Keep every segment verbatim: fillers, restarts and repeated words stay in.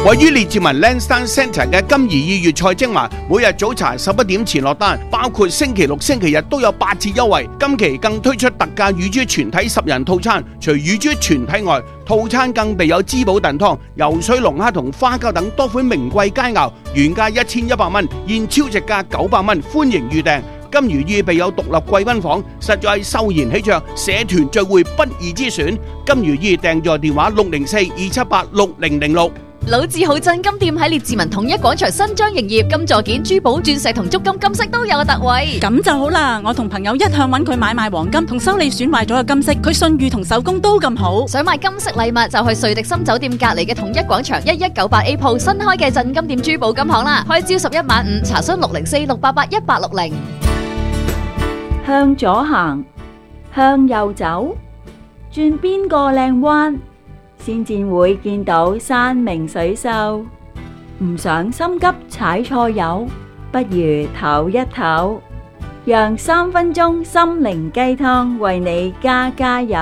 位於列治文 Lansdowne Centre 嘅金怡意粵菜精華，每日早茶十一點前落單，包括星期六、星期日都有八折優惠。今期更推出特價乳豬全體十人套餐，除乳豬全體外，套餐更備有滋補燉湯、游水龍蝦同花膠等多款名貴佳肴，原價一千一百蚊，現超值價九百蚊，歡迎預訂。金如意備有獨立貴賓房，實在秀賢喜鵲，社團聚會不二之選。金如意訂座電話六零四二七八六零零六。 老字號鎮金店喺列治文統一廣場新張營業，金座件、珠寶、鑽石同足金金飾都有特惠。 咁就好啦，我同朋友一向揾佢買賣黃金同修理損壞咗嘅金飾，佢信譽同手工都咁好。 想買金飾禮物就去瑞迪森酒店隔離嘅統一廣場一一九八 A 鋪新開嘅鎮金店珠寶金行啦，開朝十一晚五，查詢六零四六八八一八六零。 向左行，向右走，轉邊個靚彎，先至會見到山明水秀。唔想心急踩錯油，不如唞一唞，讓三分鐘心靈雞湯為你加加油。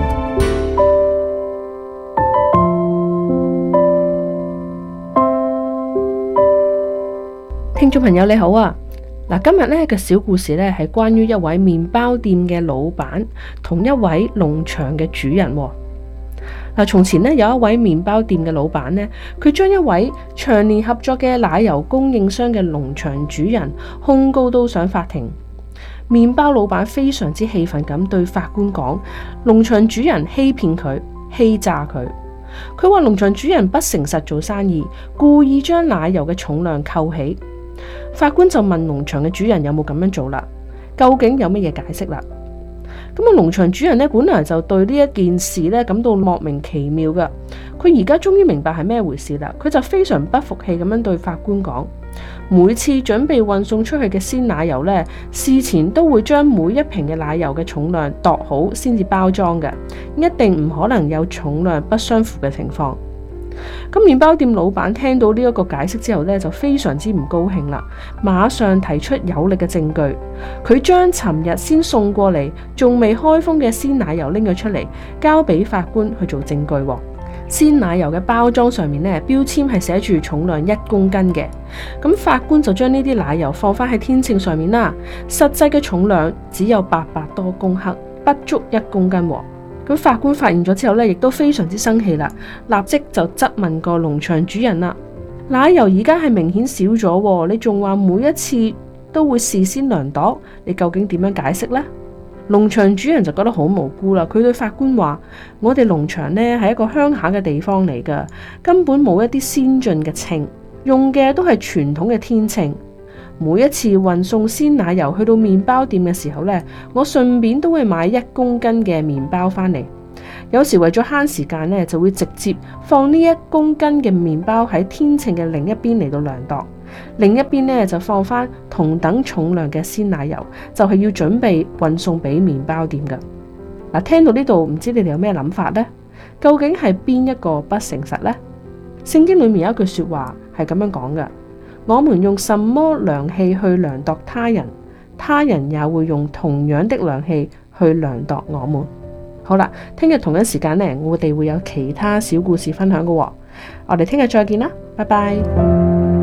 聽眾朋友你好啊！嗱，今日呢個小故事呢係關於一位麵包店嘅老闆同一位農場嘅主人。嗱，從前呢有一位麵包店嘅老闆呢，佢將一位長年合作嘅奶油供應商嘅農場主人控告到上法庭。麵包老闆非常之氣憤咁對法官講，農場主人欺騙佢、欺詐佢。佢話農場主人不誠實做生意，故意將奶油嘅重量扣起。法官就問農場嘅主人有冇咁樣做啦？究竟有乜嘢解釋啦？咁啊，農場主人呢，本來就對呢一件事呢感到莫名其妙噶。佢而家終於明白係咩回事啦。佢就非常不服氣咁樣對法官講：每次準備運送出去嘅鮮奶油呢，事前都會將每一瓶嘅奶油嘅重量度好先至包裝嘅，一定唔可能有重量不相符嘅情況。咁麵包店老闆聽到呢一個解釋之後呢，就非常之唔高興啦，馬上提出有力嘅證據。佢將尋日先送過嚟仲未開封嘅鮮奶油拎咗出嚟，交俾法官去做證據。鮮奶油嘅包裝上面呢，標籤係寫住重量一公斤嘅。咁法官就將呢啲奶油放翻喺天秤上面啦，實際嘅重量只有八百多公克，不足一公斤。咁法官發現咗之後呢，亦都非常之生氣啦，立即就質問個農場主人啦：奶油而家係明顯少咗，你仲話每一次都會事先量度，你究竟點樣解釋呢？農場主人就覺得好無辜啦，佢對法官話：我哋農場呢係一個鄉下嘅地方嚟噶，根本冇一啲先進嘅秤，用嘅都係傳統嘅天秤。每一次運送鮮奶油去到麵包店嘅時候呢，我順便都會買一公斤嘅麵包返嚟。有時為咗慳時間呢，就會直接放呢一公斤嘅麵包喺天秤嘅另一邊嚟到量度，另一邊呢就放返同等重量嘅鮮奶油，就係要準備運送俾麵包店㗎。嗱，聽到呢度唔知你哋有咩諗法呢？究竟係邊一個不誠實呢？聖經裏面有一句說話係咁樣講㗎：我們用什麼量器去量度他人，他人也會用同樣的量器去量度我們。好啦，聽日同一時間呢，我哋會有其他小故事分享㗎喎。我哋聽日再見啦，拜拜。